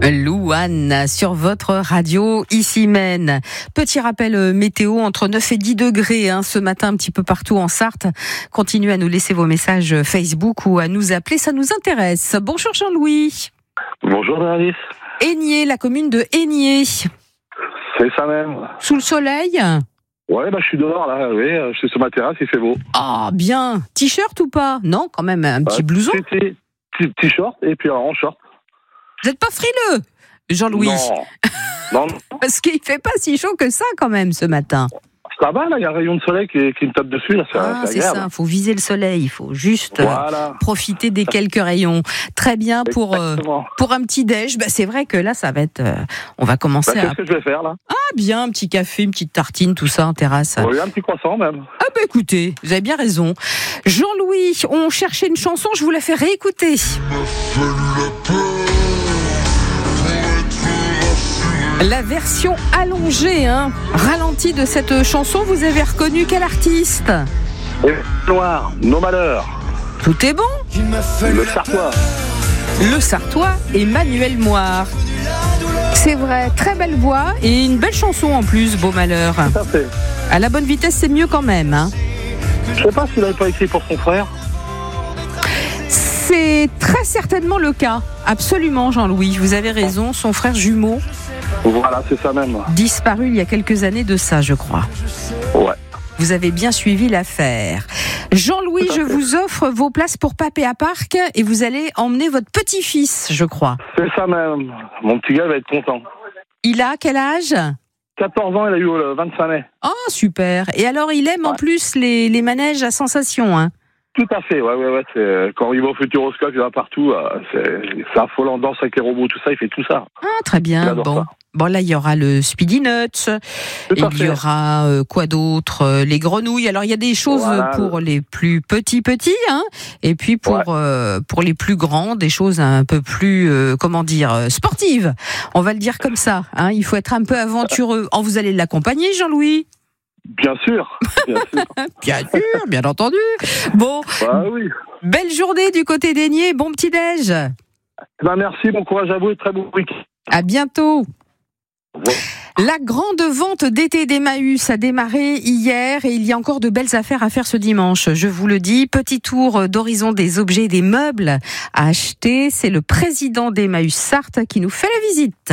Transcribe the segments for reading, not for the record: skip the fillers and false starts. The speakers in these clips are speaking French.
Louane sur votre radio ici Maine. Petit rappel météo entre 9 et 10 degrés ce matin un petit peu partout en Sarthe. Continuez à nous laisser vos messages Facebook ou à nous appeler, ça nous intéresse. Bonjour Jean-Louis. Bonjour Alice. Aigné, la commune de Aigné. C'est ça même. Sous le soleil? Ouais, je suis dehors là, oui, je suis sur ma terrasse, il fait beau. Ah bien, t-shirt ou pas? Non, quand même un petit blouson. T-shirt et puis en short. Vous n'êtes pas frileux, Jean-Louis? Non. Parce qu'il fait pas si chaud que ça quand même ce matin. Ça va là, il y a un rayon de soleil qui me tape dessus là, c'est c'est agréable. ça, il faut viser le soleil, il faut juste profiter des quelques rayons. Très bien pour un petit déj. C'est vrai que là ça va être on va commencer Qu'est-ce que je vais faire là? Ah bien, un petit café, une petite tartine, tout ça en terrasse. Oui, un petit croissant même. Ah écoutez, vous avez bien raison. Jean-Louis, on cherchait une chanson, je vous la fais réécouter. La version allongée, ralentie de cette chanson, vous avez reconnu quel artiste? Noir, Nos Malheurs. Tout est bon. Le Sartois. Le Sartois, Emmanuel Moire. C'est vrai, très belle voix et une belle chanson en plus, Beau Malheur. Tout à fait. À la bonne vitesse, c'est mieux quand même. Je sais pas s'il n'avait pas écrit pour son frère. C'est très certainement le cas. Absolument, Jean-Louis, vous avez raison, son frère jumeau. Voilà, c'est ça même. Disparu il y a quelques années de ça, je crois. Ouais. Vous avez bien suivi l'affaire. Jean-Louis, je vous offre vos places pour Papéa Park et vous allez emmener votre petit-fils, je crois. C'est ça même. Mon petit gars va être content. Il a quel âge? 14 ans, il a eu le 25 mai. Oh, super. Et alors, il aime en plus les manèges à sensation, Tout à fait, ouais. Quand il va au Futuroscope, il va partout. C'est affolant, danse avec les robots, tout ça, il fait tout ça. Ah, très bien. Bon, là, il y aura le Speedy Nuts. Il y aura quoi d'autre? Les grenouilles. Alors, il y a des choses pour les plus petits, et puis pour les plus grands, des choses un peu plus, sportives. On va le dire comme ça. Il faut être un peu aventureux. Vous allez l'accompagner, Jean-Louis? Bien sûr. Bien entendu. Bon, oui. Belle journée du côté d'Aigné, bon petit-déj. Merci, bon courage à vous et très bon week-end. À bientôt. La grande vente d'été d'Emmaüs a démarré hier et il y a encore de belles affaires à faire ce dimanche. Je vous le dis, petit tour d'horizon des objets et des meubles à acheter. C'est le président d'Emmaüs Sarthe qui nous fait la visite.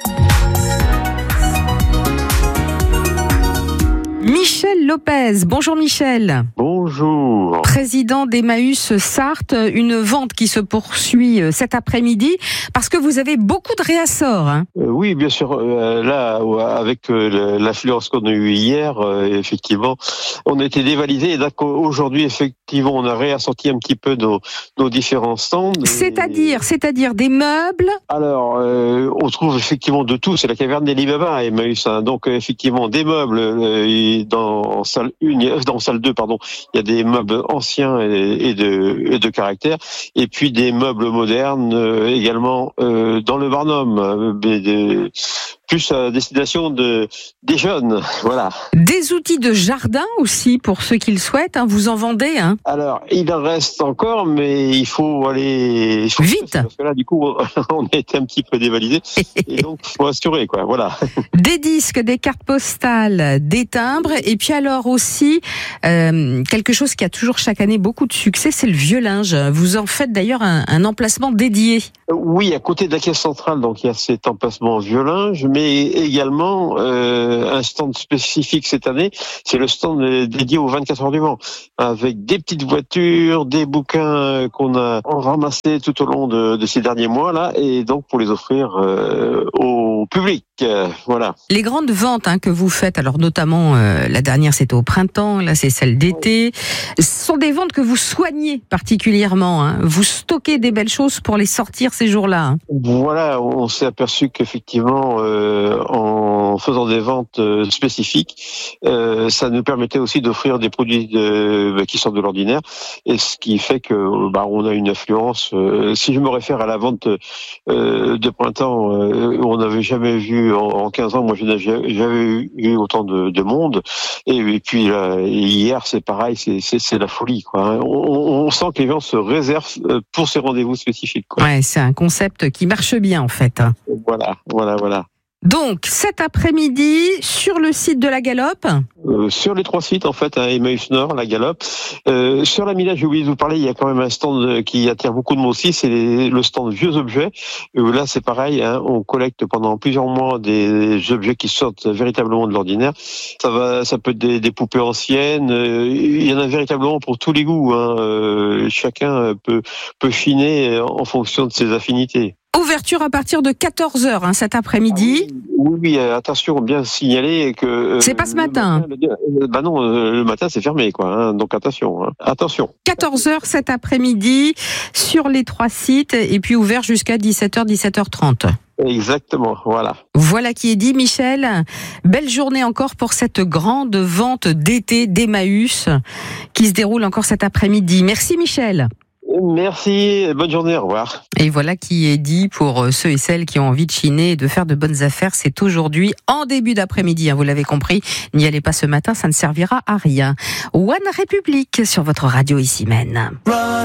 Michel Lopez. Bonjour Michel. Bonjour. Président d'Emmaüs Sarthe, une vente qui se poursuit cet après-midi parce que vous avez beaucoup de réassorts. Oui, bien sûr. Là, avec l'affluence qu'on a eue hier, effectivement, on a été dévalisé. Et aujourd'hui, effectivement, on a réassorti un petit peu nos différents stands. C'est-à-dire des meubles? Alors, on trouve effectivement de tout. C'est la caverne d'Alibaba à Emmaüs. Donc, effectivement, des meubles. Dans salle 2, il y a des meubles anciens et de caractère, et puis des meubles modernes également dans le Barnum, plus à destination des jeunes, voilà. Des outils de jardin aussi pour ceux qui le souhaitent, vous en vendez, Alors, il en reste encore, mais il faut aller vite. Parce que là, du coup, on a été un petit peu dévalisé, et donc faut assurer, voilà. Des disques, des cartes postales, des timbres, et puis alors aussi quelque chose qui a toujours chaque année beaucoup de succès, c'est le vieux linge. Vous en faites d'ailleurs un emplacement dédié. Oui, à côté de la caisse centrale, donc il y a cet emplacement vieux linge, mais également un stand spécifique cette année, c'est le stand dédié aux 24 heures du Mans, avec des petites voitures, des bouquins qu'on a ramassés tout au long de ces derniers mois là, et donc pour les offrir au public. Voilà. Les grandes ventes que vous faites, alors notamment la dernière c'était au printemps, là c'est celle d'été, ce sont des ventes que vous soignez particulièrement. Vous stockez des belles choses pour les sortir ces jours-là. Voilà, on s'est aperçu qu'effectivement en en faisant des ventes spécifiques, ça nous permettait aussi d'offrir des produits qui sortent de l'ordinaire, et ce qui fait que on a une affluence. Si je me réfère à la vente de printemps, on n'avait jamais vu en 15 ans, moi je n'avais jamais eu autant de monde, et puis hier c'est pareil, c'est la folie, quoi. On sent que les gens se réservent pour ces rendez-vous spécifiques, quoi. Ouais, c'est un concept qui marche bien en fait. Voilà. Donc, cet après-midi, sur le site de la Galope. Sur les 3 sites, en fait, Emmaüs Nord, la Galope. Sur la Mila, j'ai oublié de vous parler, il y a quand même un stand qui attire beaucoup de monde aussi, c'est le stand Vieux Objets. Là, c'est pareil, on collecte pendant plusieurs mois des objets qui sortent véritablement de l'ordinaire. Ça peut être des poupées anciennes, il y en a véritablement pour tous les goûts. Chacun peut chiner en fonction de ses affinités. Ouverture à partir de 14h cet après-midi. Oui, attention, bien signaler que... c'est pas ce matin. Le matin c'est fermé, quoi. Donc attention. 14h cet après-midi sur les 3 sites et puis ouvert jusqu'à 17h, 17h30. Exactement, voilà. Voilà qui est dit, Michel. Belle journée encore pour cette grande vente d'été d'Emmaüs qui se déroule encore cet après-midi. Merci Michel. Merci, bonne journée, au revoir. Et voilà qui est dit pour ceux et celles qui ont envie de chiner et de faire de bonnes affaires. C'est aujourd'hui, en début d'après-midi, vous l'avez compris. N'y allez pas ce matin, ça ne servira à rien. One République sur votre radio ici même.